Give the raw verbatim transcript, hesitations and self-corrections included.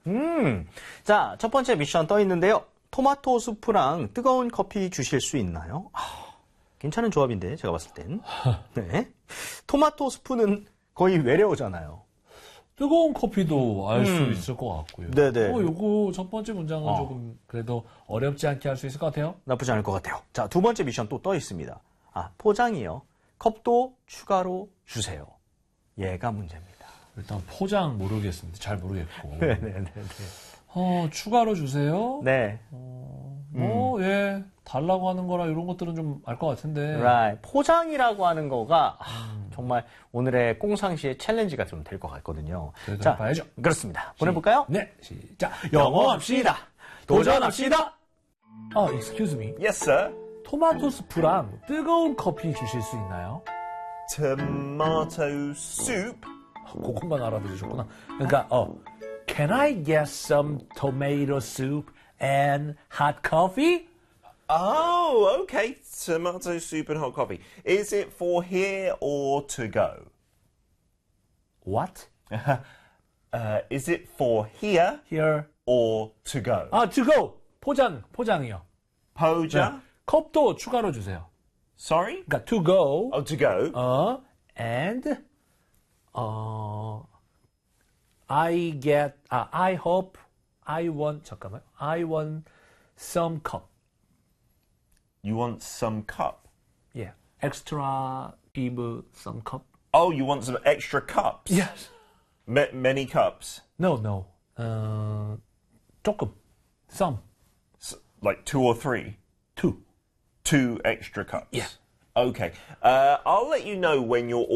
음, 자, 첫 번째 미션 떠 있는데요. 토마토 수프랑 뜨거운 커피 주실 수 있나요? 아, 괜찮은 조합인데, 제가 봤을 땐. 네. 토마토 수프는 거의 외래어잖아요. 뜨거운 커피도 알 수 음. 있을 것 같고요. 네네. 어, 요거 첫 번째 문장은 어. 조금 그래도 어렵지 않게 할 수 있을 것 같아요. 나쁘지 않을 것 같아요. 자, 두 번째 미션 또 떠 있습니다. 아, 포장이요. 컵도 추가로 주세요. 얘가 문제입니다. 일단 포장 모르겠습니다. 잘 모르겠고. 네네네. 어, 추가로 주세요. 네. 어, 뭐, 예, 달라고 하는 거라 이런 것들은 좀 알 것 같은데. Right. 포장이라고 하는 거가 아, 정말 오늘의 꽁상시의 챌린지가 좀 될 것 같거든요. 자, 봐야죠. 그렇습니다. 보내볼까요? 네, 시작. 영어합시다. 도전합시다. 아, excuse me. Yes, sir. 토마토 스프랑 뜨거운 커피 주실 수 있나요? Tomato soup. 그것만 알아들으셨구나. 그러니까, 어, can I get some tomato soup and hot coffee? Oh, okay. Tomato soup and hot coffee. Is it for here or to go? What? Uh, is it for here Here. or to go? 아, to go. 포장, 포장이요. Poja? 컵도 추가로 주세요. Sorry? 그러니까 to go. Oh, to go. 어, and 어, I get, 아, I hope, I want, 잠깐만, I want some cup. You want some cup? Yeah, extra give some cup. Oh, you want some extra cups? Yes. Ma- many cups? No, no. 어, 조금, some, S- like two or three? two. Two extra cups? Yeah. Okay. Uh, I'll let you know when you're